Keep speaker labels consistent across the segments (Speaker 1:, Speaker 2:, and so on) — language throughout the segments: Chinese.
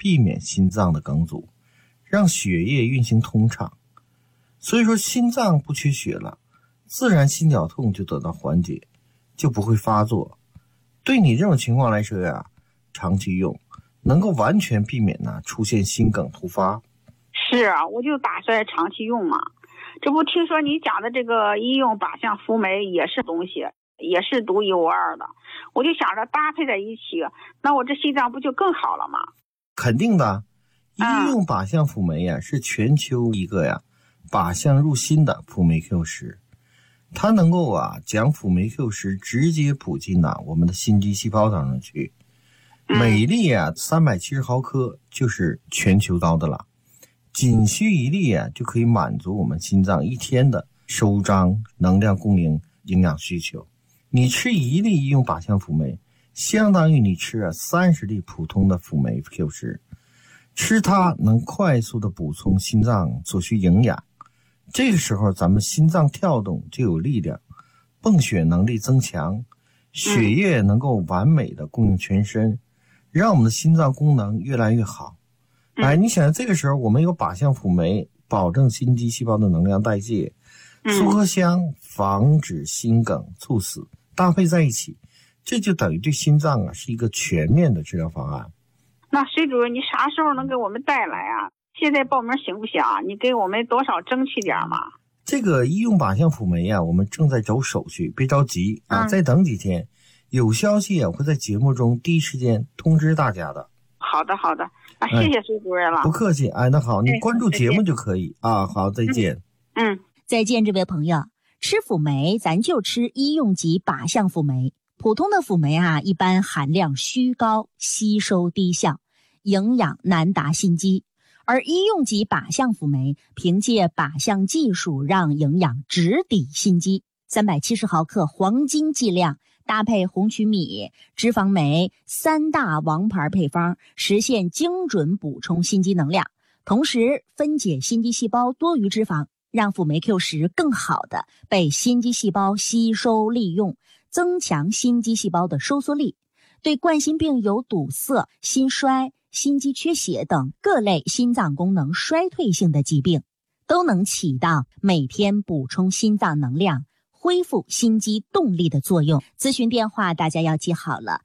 Speaker 1: 避免心脏的梗阻，让血液运行通畅。所以说心脏不缺血了，自然心绞痛就得到缓解，就不会发作。对你这种情况来说呀，长期用能够完全避免出现心梗突发。
Speaker 2: 是啊，我就打算长期用嘛。这不听说你讲的这个医用靶向辅酶也是东西，也是独一无二的，我就想着搭配在一起，那我这心脏不就更好了吗？
Speaker 1: 肯定的，医用靶向辅酶是全球一个靶向入心的辅酶 Q10，它能够将辅酶 Q10直接补进我们的心肌细胞当中去，每粒370毫克就是全球高的了，仅需一粒就可以满足我们心脏一天的收张、能量供应、营养需求。你吃一粒医用靶向辅酶，相当于你吃30粒普通的辅酶 Q10， 吃它能快速的补充心脏所需营养。这个时候咱们心脏跳动就有力量，泵血能力增强，血液能够完美的供应全身，让我们的心脏功能越来越好。你想这个时候我们有靶向辅酶，保证心肌细胞的能量代谢，苏合香防止心梗猝死，搭配在一起，这就等于对心脏是一个全面的治疗方案。
Speaker 2: 那隋主任，你啥时候能给我们带来啊？现在报名行不行啊？你给我们多少争取点嘛？
Speaker 1: 这个医用靶向辅酶我们正在走手续，别着急再等几天，有消息我会在节目中第一时间通知大家的。
Speaker 2: 好的好的，谢谢隋主任了。
Speaker 1: 不客气。那好，你关注节目就可以好，再见。
Speaker 3: 再见，这位朋友。吃辅酶咱就吃医用级靶向辅酶，普通的辅酶一般含量虚高，吸收低效，营养难达心肌。而医用级靶向辅酶凭借靶向技术让营养直抵心肌，370毫克黄金剂量，搭配红曲米、脂肪酶3大王牌配方，实现精准补充心肌能量，同时分解心肌细胞多余脂肪，让辅酶 Q10更好的被心肌细胞吸收利用，增强心肌细胞的收缩力，对冠心病有堵塞、心衰、心肌缺血等各类心脏功能衰退性的疾病，都能起到每天补充心脏能量、恢复心肌动力的作用。咨询电话大家要记好了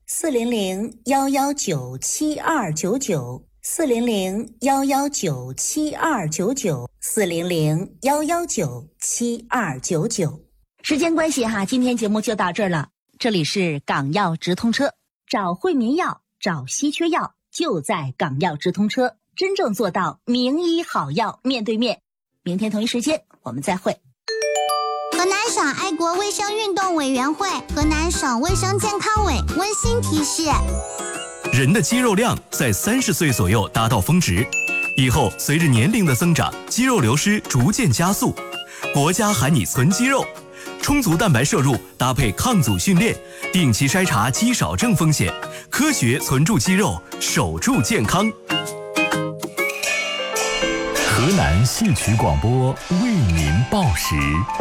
Speaker 3: ，400-119-7299 400-119-7299 400-119-7299。时间关系今天节目就到这儿了。这里是港药直通车，找惠民药，找稀缺药，就在港药直通车，真正做到名医好药面对面。明天同一时间我们再会。
Speaker 4: 河南省爱国卫生运动委员会、河南省卫生健康委温馨提示：
Speaker 5: 人的肌肉量在30岁左右达到峰值，以后随着年龄的增长，肌肉流失逐渐加速。国家喊你存肌肉，充足蛋白摄入搭配抗阻训练，定期筛查肌少症风险，科学存住肌肉，守住健康。
Speaker 6: 河南戏曲广播为您报时。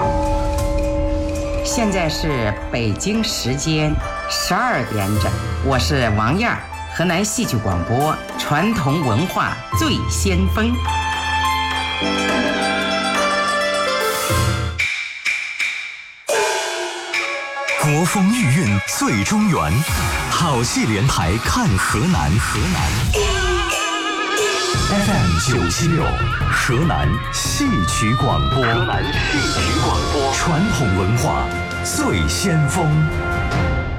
Speaker 7: 现在是北京时间12点整，我是王燕，河南戏曲广播传统文化最先锋。
Speaker 6: 国风韵韵最中原，好戏连台看河南。FM 976，河南戏曲广播，传统文化最先锋。